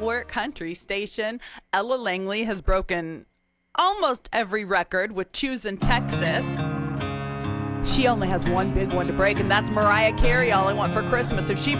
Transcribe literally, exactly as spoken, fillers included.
network country station. Ella Langley has broken almost every record with Choosing Texas. She only has one big one to break, and that's Mariah Carey, All I Want for Christmas. If she